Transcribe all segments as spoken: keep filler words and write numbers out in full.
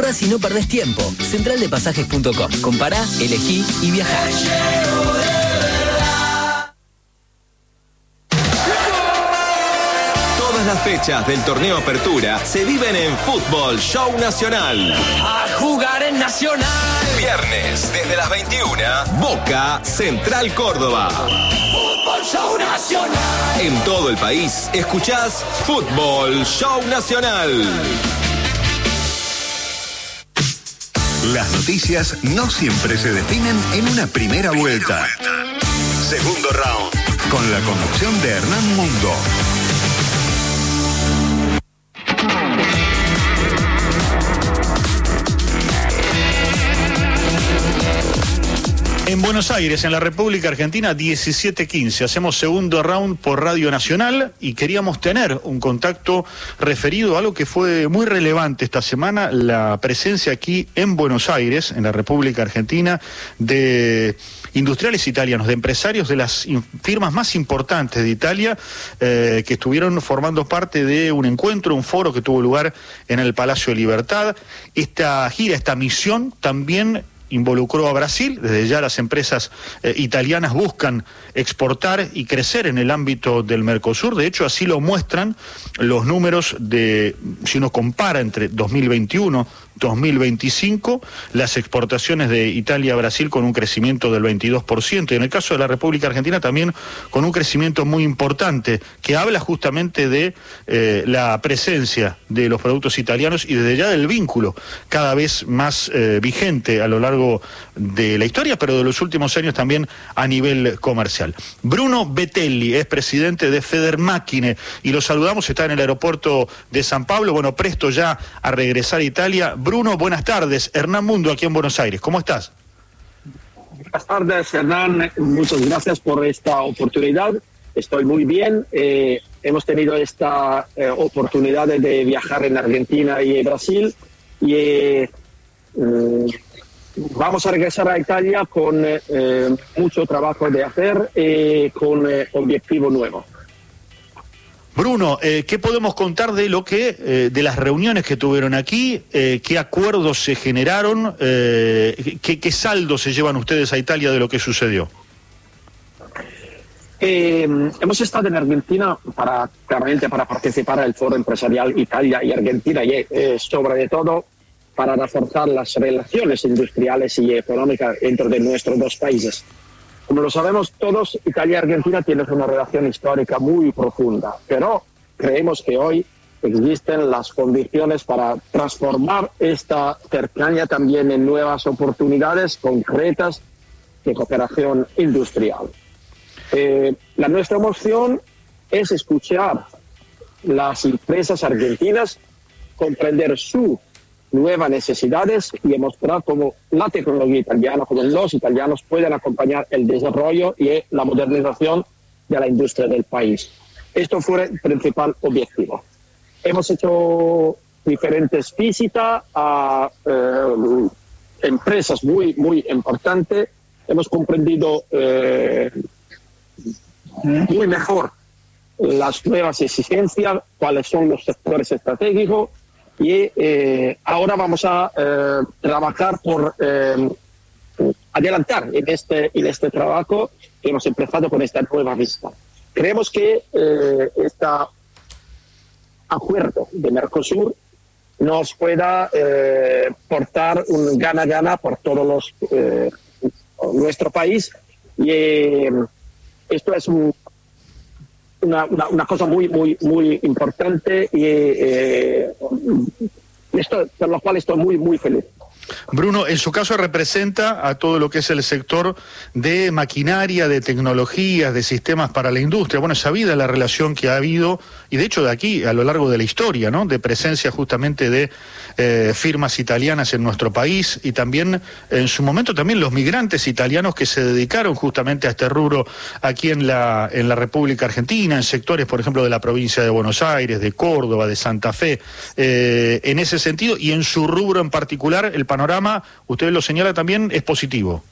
Ahorrás y no perdés tiempo. central de pasajes punto com. Compará, elegí y viajá. Todas las fechas del torneo Apertura se viven en Fútbol Show Nacional. A jugar en Nacional. Viernes, desde las veintiuna, Boca Central Córdoba. Fútbol Show Nacional. En todo el país, escuchás Fútbol Show Nacional. Las noticias no siempre se definen en una primera vuelta. Segundo round, con la conducción de Hernán Mundo. En Buenos Aires, en la República Argentina, diecisiete quince. Hacemos segundo round por Radio Nacional y queríamos tener un contacto referido a algo que fue muy relevante esta semana, la presencia aquí en Buenos Aires, en la República Argentina, de industriales italianos, de empresarios de las firmas más importantes de Italia, eh, que estuvieron formando parte de un encuentro, un foro que tuvo lugar en el Palacio de Libertad. Esta gira, esta misión también involucró a Brasil. Desde ya las empresas eh, italianas buscan exportar y crecer en el ámbito del Mercosur. De hecho, así lo muestran los números de, si uno compara entre dos mil veintiuno dos mil veinticinco, las exportaciones de Italia a Brasil con un crecimiento del veintidós por ciento, y en el caso de la República Argentina también con un crecimiento muy importante, que habla justamente de eh, la presencia de los productos italianos y desde ya del vínculo cada vez más eh, vigente a lo largo de la historia, pero de los últimos años también a nivel comercial. Bruno Betelli es presidente de Federmacchine y lo saludamos, está en el aeropuerto de San Pablo, bueno, presto ya a regresar a Italia. Bruno, buenas tardes. Hernán Mundo, aquí en Buenos Aires. ¿Cómo estás? Buenas tardes, Hernán. Muchas gracias por esta oportunidad. Estoy muy bien. Eh, hemos tenido esta eh, oportunidad de viajar en Argentina y Brasil. Y eh, vamos a regresar a Italia con eh, mucho trabajo de hacer y con eh, objetivo nuevo. Bruno, eh, ¿qué podemos contar de lo que, eh, de las reuniones que tuvieron aquí? Eh, ¿Qué acuerdos se generaron? Eh, ¿qué, ¿Qué saldo se llevan ustedes a Italia de lo que sucedió? Eh, hemos estado en Argentina para, claramente para participar en el Foro Empresarial Italia y Argentina y eh, sobre todo para reforzar las relaciones industriales y económicas entre de nuestros dos países. Como lo sabemos todos, Italia y Argentina tienen una relación histórica muy profunda, pero creemos que hoy existen las condiciones para transformar esta cercanía también en nuevas oportunidades concretas de cooperación industrial. Eh, la nuestra moción es escuchar las empresas argentinas, comprender sus nuevas necesidades y demostrar cómo la tecnología italiana, cómo los italianos pueden acompañar el desarrollo y la modernización de la industria del país. Esto fue el principal objetivo. Hemos hecho diferentes visitas a eh, empresas muy, muy importantes. Hemos comprendido eh, muy mejor las nuevas exigencias, cuáles son los sectores estratégicos. Y eh, ahora vamos a eh, trabajar por eh, adelantar en este, en este trabajo que hemos empezado con esta nueva vista. Creemos que eh, este acuerdo de Mercosur nos pueda eh, portar un gana-gana por todos los eh, nuestro país y eh, esto es un Una, una, una cosa muy muy muy importante y eh, esto, por lo cual estoy muy muy feliz. Bruno, en su caso representa a todo lo que es el sector de maquinaria, de tecnologías, de sistemas para la industria. Bueno, es sabida la relación que ha habido, y de hecho de aquí a lo largo de la historia, ¿no?, de presencia justamente de eh, firmas italianas en nuestro país, y también en su momento también los migrantes italianos que se dedicaron justamente a este rubro aquí en la, en la República Argentina, en sectores, por ejemplo, de la provincia de Buenos Aires, de Córdoba, de Santa Fe. Eh, en ese sentido, y en su rubro en particular, el panorama, usted lo señala también, es positivo.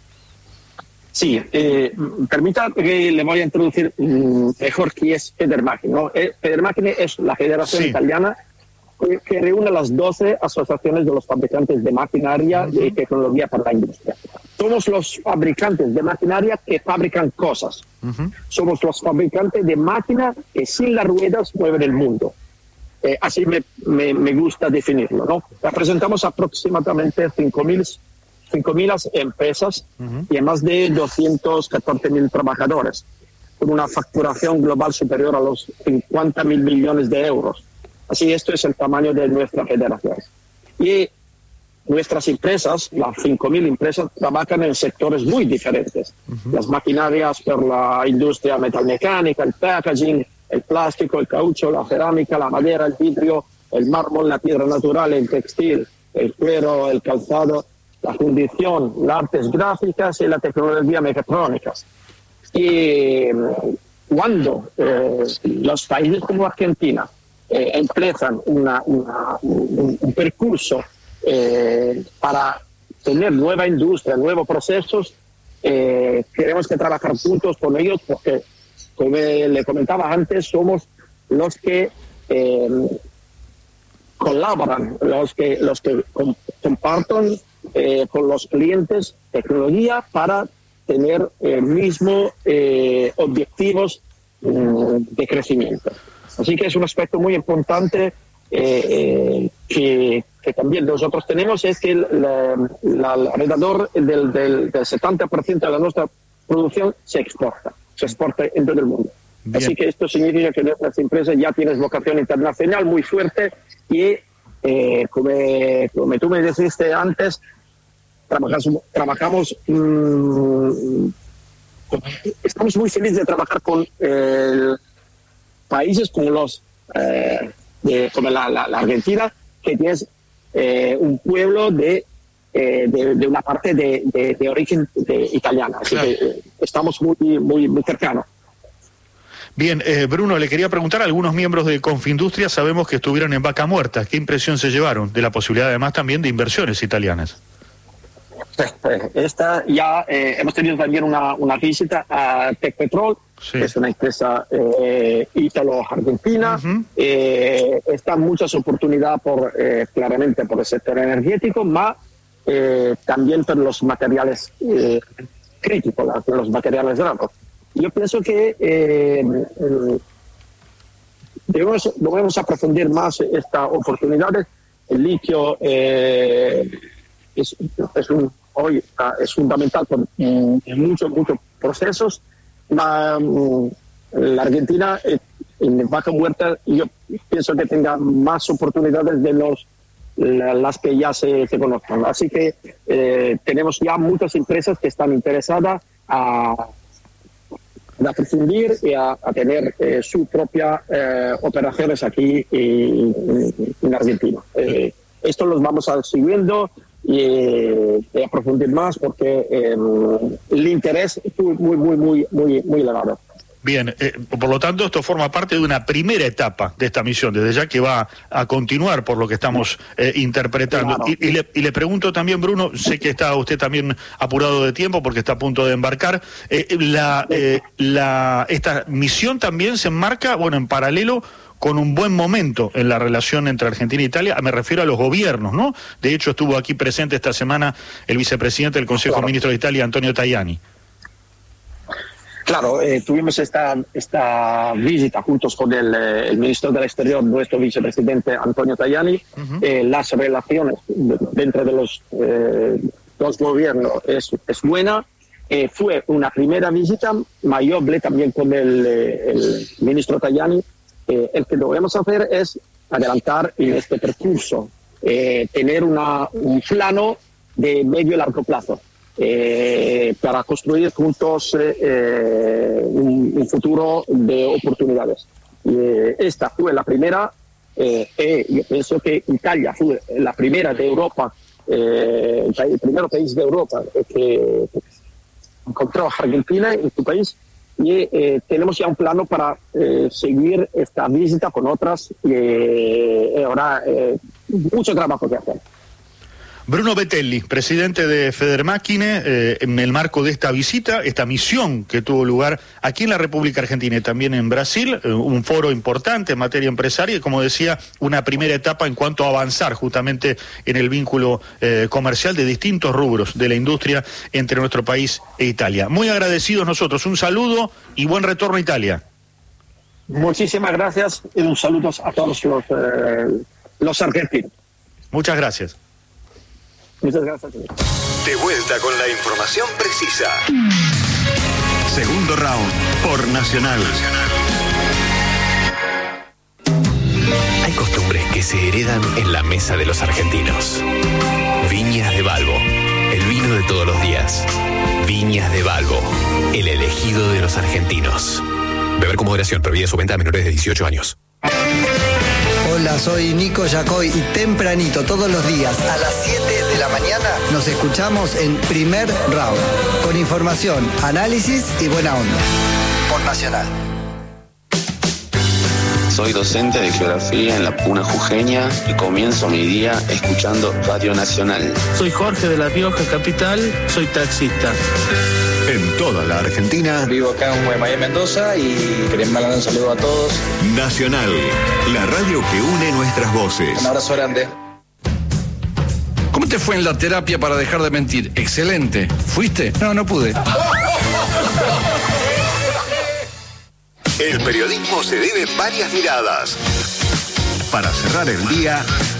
Sí, eh, permita que le voy a introducir mmm, mejor qué es Federmacchine, ¿no? Eh, Federmacchine es la Federación sí. Italiana que, que reúne las doce asociaciones de los fabricantes de maquinaria uh-huh. y tecnología para la industria. Somos los fabricantes de maquinaria que fabrican cosas. Uh-huh. Somos los fabricantes de máquinas que sin las ruedas mueven el mundo. Eh, así me, me, me gusta definirlo, ¿no? Representamos aproximadamente cinco mil empresas uh-huh. y más de doscientos catorce mil trabajadores, con una facturación global superior a los cincuenta mil millones de euros. Así, esto es el tamaño de nuestra federación. Y nuestras empresas, las cinco mil empresas, trabajan en sectores muy diferentes. Uh-huh. Las maquinarias por la industria metalmecánica, el packaging, el plástico, el caucho, la cerámica, la madera, el vidrio, el mármol, la piedra natural, el textil, el cuero, el calzado, la fundición, las artes gráficas y la tecnología mecatrónicas. Y cuando eh, los países como Argentina eh, empiezan una, una, un, un percurso eh, para tener nueva industria, nuevos procesos, eh, tenemos que trabajar juntos con ellos porque, como le comentaba antes, somos los que eh, colaboran, los que, los que comparten eh, con los clientes tecnología para tener eh, mismos eh, objetivos um, de crecimiento. Así que es un aspecto muy importante eh, eh, que, que también nosotros tenemos, es que la, la, alrededor del, del, del setenta por ciento de la nuestra producción se exporta, se exporta en todo el mundo. Bien. Así que esto significa que nuestras empresas ya tienen vocación internacional muy fuerte y, eh, como, como tú me dijiste antes, trabajamos, trabajamos mmm, estamos muy felices de trabajar con eh, países como los eh, de, como la, la, la Argentina, que tiene eh, un pueblo de, eh, de, de una parte de, de, de origen de italiana. Así claro. que eh, estamos muy, muy, muy cercanos. Bien, eh, Bruno, le quería preguntar a algunos miembros de Confindustria, sabemos que estuvieron en Vaca Muerta. ¿Qué impresión se llevaron de la posibilidad además también de inversiones italianas? Esta ya eh, hemos tenido también una, una visita a Tecpetrol, sí. que es una empresa eh, ítalo-argentina. Uh-huh. Eh, están muchas oportunidades por, eh, claramente por el sector energético, más eh, también por los materiales eh, críticos, los materiales raros. Yo pienso que eh, debemos, debemos aprofundir más estas oportunidades. El litio eh, es, es un, hoy es fundamental por mm, muchos, muchos procesos. La, la Argentina, eh, en Vaca Muerta, yo pienso que tenga más oportunidades de los las que ya se, se conozcan. Así que eh, tenemos ya muchas empresas que están interesadas a de aprofundir y a, a tener eh, sus propias eh, operaciones aquí en, en Argentina. Eh, esto los vamos a ir siguiendo y, y a aprofundir más porque eh, el interés es muy, muy, muy, muy, muy elevado. Bien, eh, por lo tanto esto forma parte de una primera etapa de esta misión, desde ya que va a continuar por lo que estamos eh, interpretando. Claro. Y, y, le, y le pregunto también, Bruno, sé que está usted también apurado de tiempo porque está a punto de embarcar, eh, la, eh, la, esta misión también se enmarca, bueno, en paralelo con un buen momento en la relación entre Argentina e Italia, me refiero a los gobiernos, ¿no? De hecho estuvo aquí presente esta semana el vicepresidente del Consejo claro. de Ministros de Italia, Antonio Tajani. Claro, eh, tuvimos esta, esta visita juntos con el, eh, el ministro del Exterior, nuestro vicepresidente Antonio Tajani. Uh-huh. eh, las relaciones dentro de los eh, dos gobiernos es, es buena. Eh, fue una primera visita, pero yo hablé también con el, eh, el ministro Tajani. Eh, el que debemos hacer es adelantar en este percurso, eh, tener una, un plano de medio y largo plazo. Eh, para construir juntos eh, un, un futuro de oportunidades. Eh, esta fue la primera, eh, eh, yo pienso que Italia fue la primera de Europa, eh, el primer país de Europa que encontró a Argentina en su país, y eh, tenemos ya un plano para eh, seguir esta visita con otras, y eh, ahora eh, mucho trabajo que hacer. Bruno Betelli, presidente de Federmáquine, eh, en el marco de esta visita, esta misión que tuvo lugar aquí en la República Argentina y también en Brasil, eh, un foro importante en materia empresaria y, como decía, una primera etapa en cuanto a avanzar justamente en el vínculo eh, comercial de distintos rubros de la industria entre nuestro país e Italia. Muy agradecidos nosotros, un saludo y buen retorno a Italia. Muchísimas gracias y un saludo a todos los, eh, los argentinos. Muchas gracias. Muchas gracias. De vuelta con la información precisa. Segundo round por Nacional. Hay costumbres que se heredan en la mesa de los argentinos. Viñas de Balbo, el vino de todos los días. Viñas de Balbo, el elegido de los argentinos. Beber con moderación, prohibida su venta a menores de dieciocho años. Hola, soy Nico Yacoy y tempranito todos los días a las siete de la mañana nos escuchamos en Primer Round, con información, análisis y buena onda. Por Nacional. Soy docente de geografía en la Puna Jujeña y comienzo mi día escuchando Radio Nacional. Soy Jorge de La Rioja Capital, soy taxista. En toda la Argentina. Vivo acá en Guaymallén, Mendoza, y queremos mandar un saludo a todos. Nacional, la radio que une nuestras voces. Un abrazo grande. ¿Cómo te fue en la terapia para dejar de mentir? Excelente. ¿Fuiste? No, no pude. El periodismo se debe varias miradas. Para cerrar el día,